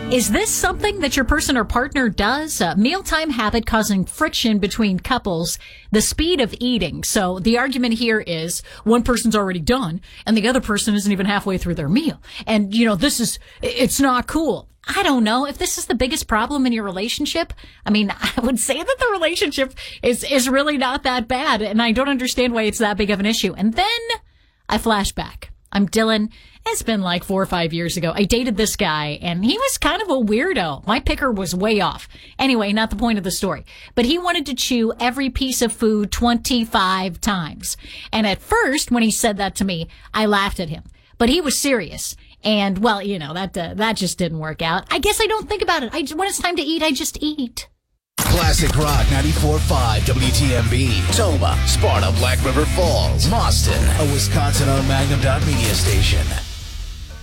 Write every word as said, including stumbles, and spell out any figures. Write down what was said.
Is this something that your person or partner does? A mealtime habit causing friction between couples, the speed of eating. So the argument here is one person's already done and the other person isn't even halfway through their meal. And, you know, this is, it's not cool. I don't know if this is the biggest problem in your relationship. I mean, I would say that the relationship is, is really not that bad. And I don't understand why it's that big of an issue. And then I flash back. I'm Dylan. It's been like four or five years ago. I dated this guy, and he was kind of a weirdo. My picker was way off. Anyway, not the point of the story. But he wanted to chew every piece of food twenty-five times. And at first, when he said that to me, I laughed at him. But he was serious. And, well, you know, that uh, that just didn't work out. I guess I don't think about it. I, when it's time to eat, I just eat. Classic Rock ninety-four point five W T M B, Toma, Sparta, Black River Falls, Boston, a Wisconsin-owned Magnum Dot Media station.